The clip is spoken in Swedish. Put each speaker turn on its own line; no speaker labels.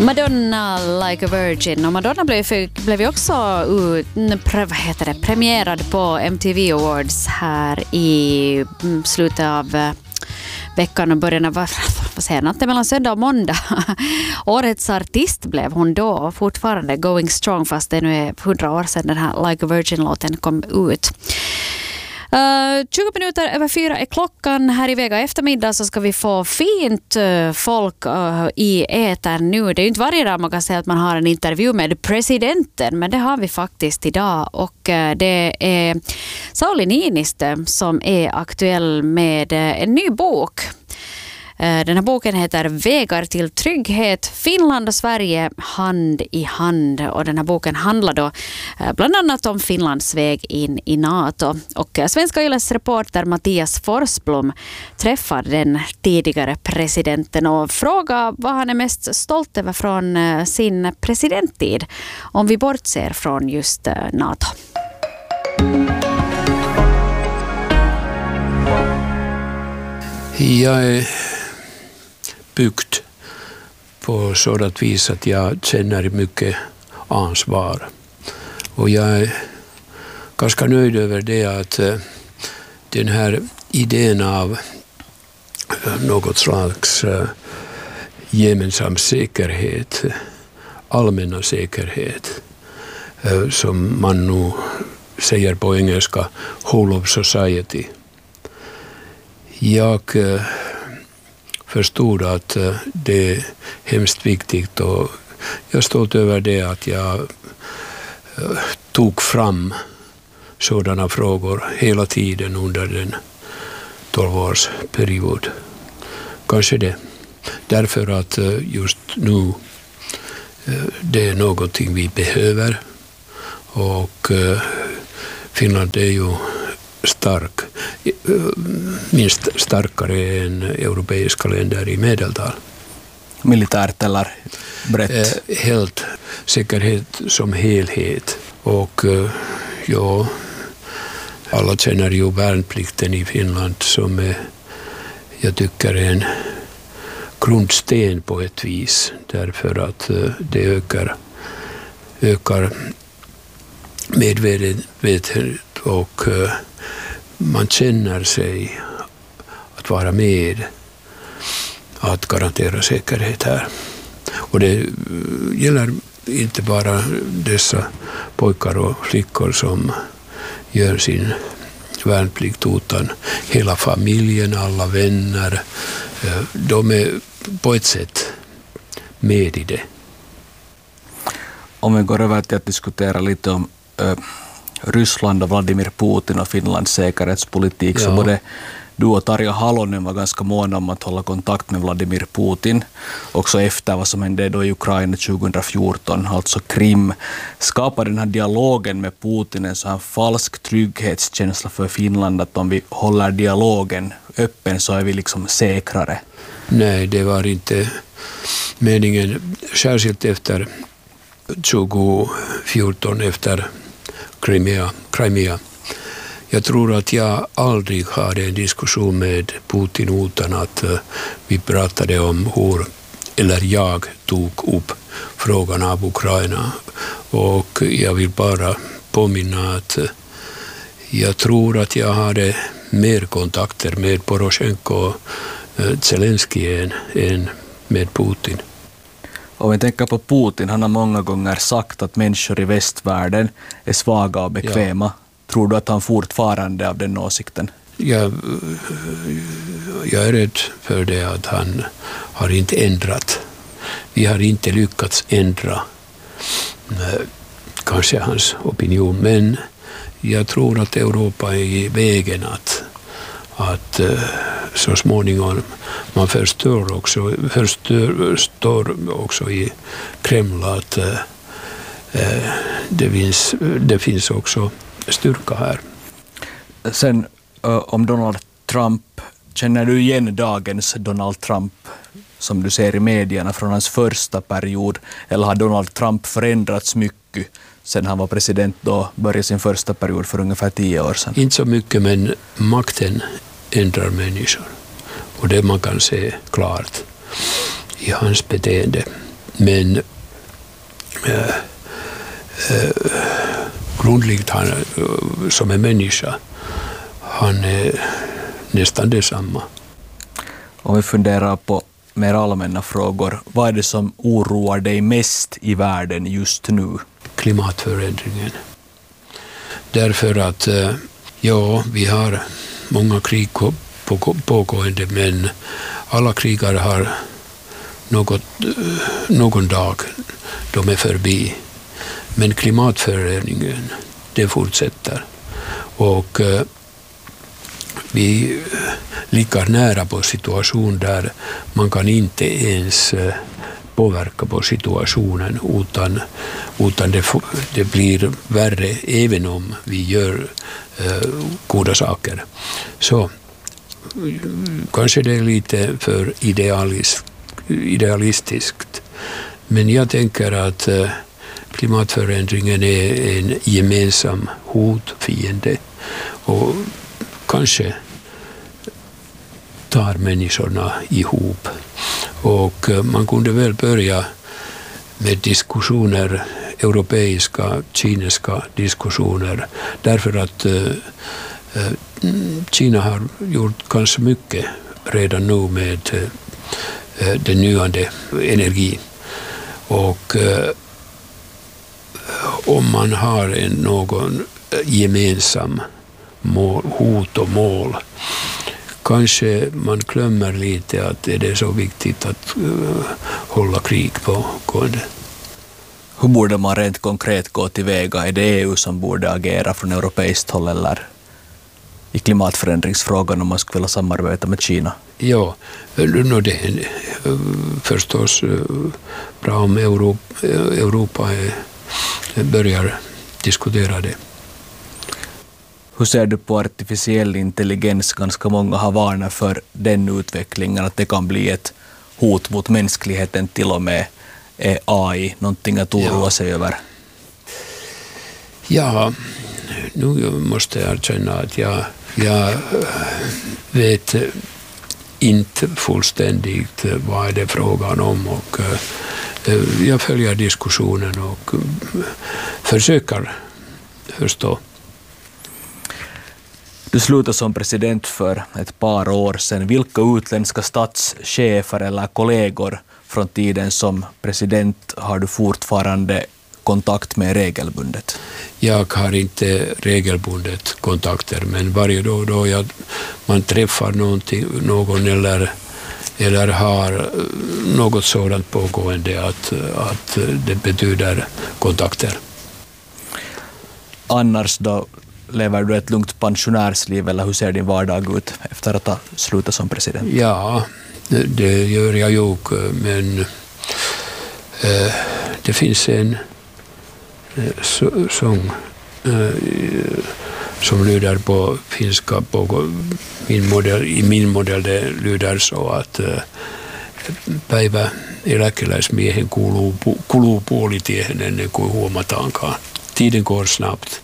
Madonna Like a Virgin, och Madonna blev ju också premierad på MTV Awards här i slutet av veckan och början av natten mellan söndag och måndag. Årets artist blev hon då, fortfarande going strong fast det nu är 100 år sedan den här Like a Virgin-låten kom ut. 20 minuter över 4 är klockan. Här i Vega eftermiddag så ska vi få fint folk i etern nu. Det är ju inte varje dag man kan säga att man har en intervju med presidenten, men det har vi faktiskt idag. Och det är Sauli Niinistö som är aktuell med en ny bok. Den här boken heter Vägar till trygghet, Finland och Sverige hand i hand. Och den här boken handlar då bland annat om Finlands väg in i NATO. Och Svenska Yles reporter Mattias Forsblom träffade den tidigare presidenten och frågade vad han är mest stolt över från sin presidenttid, om vi bortser från just NATO.
Jag är byggt på sådant vis att jag känner mycket ansvar. Och jag är ganska nöjd över det att den här idén av något slags gemensam säkerhet, allmänna säkerhet, som man nu säger på engelska, whole of society. Jag förstod att det är hemskt viktigt och jag är stolt över det att jag tog fram sådana frågor hela tiden under den 12-årsperiod. Kanske det. Därför att just nu det är någonting vi behöver och Finland är ju stark, minst starkare än europeiska länder i medeltal.
Militärt eller brett?
Helt säkerhet som helhet. Och ja, alla känner ju värnplikten i Finland som jag tycker är en grundsten på ett vis. Därför att det ökar medvetenhet och man känner sig att vara med att garantera säkerhet här. Och det gäller inte bara dessa pojkar och flickor som gör sin värnplikt utan hela familjen, alla vänner. De är på ett sätt med i det.
Om vi går över till att diskutera lite om Ryssland och Vladimir Putin och Finlands säkerhetspolitik, så både du och Tarja Halonen var ganska måna om att hålla kontakt med Vladimir Putin också efter vad som hände då i Ukraina 2014, alltså Krim. Skapar den här dialogen med Putin en så här falsk trygghetskänsla för Finland att om vi håller dialogen öppen så är vi liksom säkrare?
Nej, det var inte meningen, särskilt efter 2014 efter Crimea. Jag tror att jag aldrig hade en diskussion med Putin utan att vi pratade om jag tog upp frågan av Ukraina. Och jag vill bara påminna att jag tror att jag hade mer kontakter med Poroshenko och Zelensky än med Putin.
Om vi tänker på Putin, han har många gånger sagt att människor i västvärlden är svaga och bekväma. Ja. Tror du att han fortfarande av den åsikten?
Jag är rädd för det att han har inte ändrat. Vi har inte lyckats ändra kanske hans opinion, men jag tror att Europa är i vägen att så småningom man förstår också i Kreml att det finns också styrka här.
Sen om Donald Trump, känner du igen dagens Donald Trump som du ser i medierna från hans första period, eller har Donald Trump förändrats mycket sen han var president då, började sin första period för ungefär 10 år sedan?
Inte så mycket, men makten ändrar människor och det man kan se klart i hans beteende. Men grundligt han som en människa, han är nästan detsamma.
Om vi funderar på mer allmänna frågor, vad är det som oroar dig mest i världen just nu?
Klimatförändringen. Därför att vi har många krig pågående, men alla krigare har någon dag de är förbi. Men klimatförändringen, det fortsätter. Och vi ligger nära på situation där man kan inte ens påverka på situationen utan det blir värre även om vi gör goda saker. Så kanske det är lite för idealistiskt, men jag tänker att klimatförändringen är en gemensam hotfiende och kanske tar människorna ihop. Och man kunde väl börja med diskussioner, europeiska, kinesiska diskussioner, därför att Kina har gjort ganska mycket redan nu med den nyande energi. Och om man har någon gemensam hot och mål, kanske man glömmer lite att det är så viktigt att hålla krig pågående.
Hur borde man rent konkret gå tillväga? Är det EU som borde agera från europeiskt håll eller i klimatförändringsfrågan om man skulle vilja samarbeta med Kina?
Ja, det är förstås bra om Europa börjar diskutera det.
Hur ser du på artificiell intelligens? Ganska många har varnat för den utvecklingen, att det kan bli ett hot mot mänskligheten till och med. Är AI någonting att oroa sig över?
Ja, nu måste jag erkänna att jag vet inte fullständigt vad är det frågan om, och jag följer diskussionen och försöker förstå.
Du slutade som president för ett par år sedan. Vilka utländska statschefer eller kollegor från tiden som president har du fortfarande kontakt med regelbundet?
Jag har inte regelbundet kontakter, men varje dag då man träffar någon eller har något sådant pågående att det betyder kontakter.
Annars då, lever du ett lugnt pensionärsliv eller hur ser din vardag ut efter att ha slutat som president?
Ja, det gör jag ju, men det finns en sång som lyder på finska, i min modell det lyder så att päivä eläkeläismiehen kuluu puolitiehen ennen kuin huomataankaan. Tiden går snabbt.